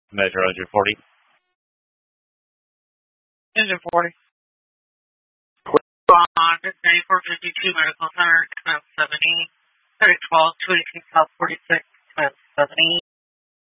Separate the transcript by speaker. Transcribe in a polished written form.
Speaker 1: Measure 140.
Speaker 2: Engine 40. Bond, 9452 Medical Center, 1070, 3012, 218 South 46, 1070.